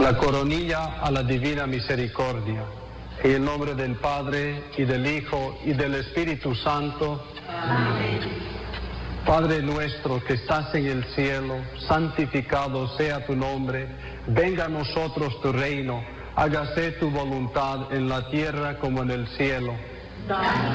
la coronilla a la divina misericordia. En el nombre del Padre, y del Hijo, y del Espíritu Santo. Amén. Padre nuestro que estás en el cielo, santificado sea tu nombre. Venga a nosotros tu reino. Hágase tu voluntad en la tierra como en el cielo. Danos